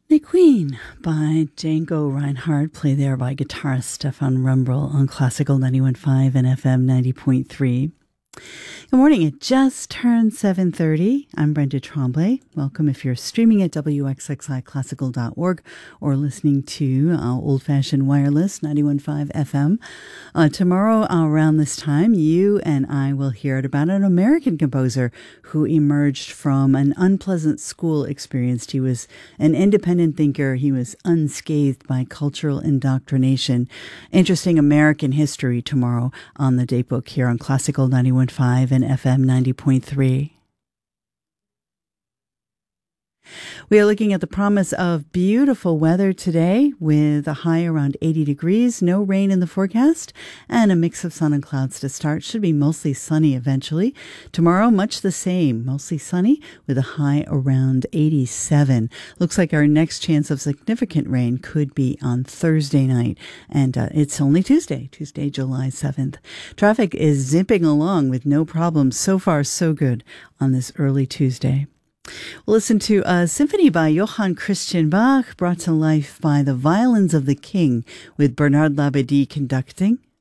The Queen by Django Reinhardt, played there by guitarist Stefan Rumbrell on Classical 91.5 and FM 90.3. Good morning. It just turned 7:30. I'm Brenda Tremblay. Welcome if you're streaming at wxxiclassical.org or listening to old-fashioned wireless 91.5 FM. Tomorrow around this time, you and I will hear about an American composer who emerged from an unpleasant school experience. He was an independent thinker. He was unscathed by cultural indoctrination. Interesting American history tomorrow on the Datebook here on Classical 91.5 and FM 90.3. We are looking at the promise of beautiful weather today with a high around 80 degrees, no rain in the forecast, and a mix of sun and clouds to start. Should be mostly sunny eventually. Tomorrow, much the same, mostly sunny with a high around 87. Looks like our next chance of significant rain could be on Thursday night, and it's only Tuesday, July 7th. Traffic is zipping along with no problems. So far, so good on this early Tuesday. We'll listen to a symphony by Johann Christian Bach, brought to life by the Violins of the King, with Bernard Labadie conducting.